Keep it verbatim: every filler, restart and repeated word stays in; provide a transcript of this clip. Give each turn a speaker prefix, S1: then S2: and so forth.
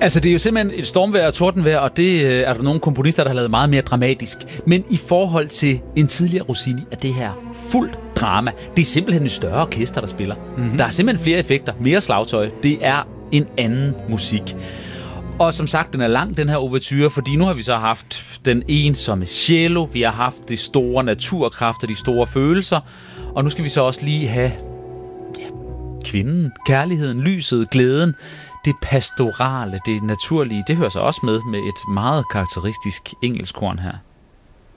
S1: Altså, det er jo simpelthen et stormvejr og tordenvejr, og det øh, er der nogle komponister, der har lavet meget mere dramatisk. Men i forhold til en tidligere Rossini, er det her fuldt drama. Det er simpelthen et større orkester, der spiller. Mm-hmm. Der er simpelthen flere effekter, mere slagtøj. Det er en anden musik. Og som sagt, den er lang, den her ouverture, fordi nu har vi så haft den ensomme cello, vi har haft de store naturkræfter, de store følelser, og nu skal vi så også lige have ja, kvinden, kærligheden, lyset, glæden, det pastorale, det naturlige. Det hører så også med med et meget karakteristisk engelsk horn her.